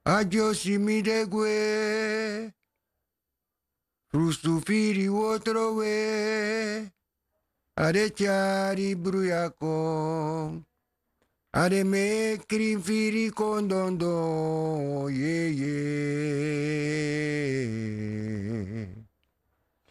Adio simidegue, frustufiri wotrowe, are chiari bruyako, are me crinfiri condondo, ye ye.